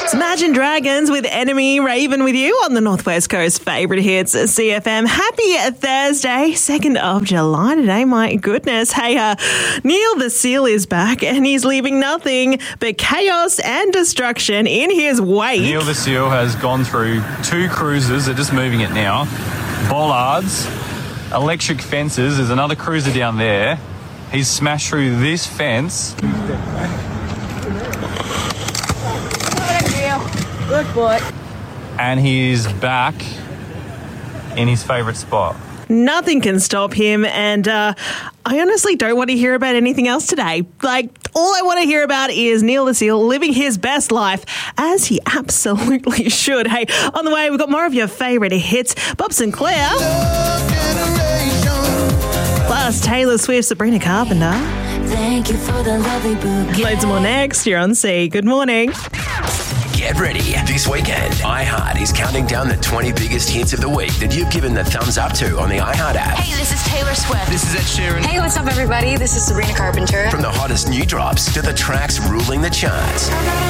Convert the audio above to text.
Imagine Dragons with Enemy. Raven with you on the Northwest Coast favourite hits CFM. Happy Thursday, 2nd of July today. My goodness. Hey, Neil the Seal is back and he's leaving nothing but chaos and destruction in his wake. Neil the Seal has gone through 2 cruisers. They're just moving it now. Bollards, electric fences. There's another cruiser down there. He's smashed through this fence. Good boy. And he's back in his favourite spot. Nothing can stop him, and I honestly don't want to hear about anything else today. All I want to hear about is Neil the Seal living his best life, as he absolutely should. Hey, on the way, we've got more of your favourite hits. Bob Sinclair. Plus, Taylor Swift, Sabrina Carpenter. Thank you for the lovely bouquet. Loads more next. You're on C. Good morning. Get ready. This weekend, iHeart is counting down the 20 biggest hits of the week that you've given the thumbs up to on the iHeart app. Hey, this is Taylor Swift. This is Ed Sheeran. Hey, what's up, everybody? This is Sabrina Carpenter. From the hottest new drops to the tracks ruling the charts.